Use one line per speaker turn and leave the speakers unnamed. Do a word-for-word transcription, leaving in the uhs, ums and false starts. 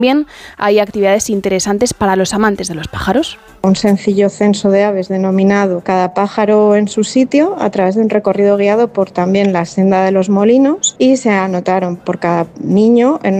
También hay actividades interesantes para los amantes de los pájaros.
Un sencillo censo de aves denominado Cada pájaro en su sitio, a través de un recorrido guiado por también la senda de los molinos, y se anotaron por cada niño en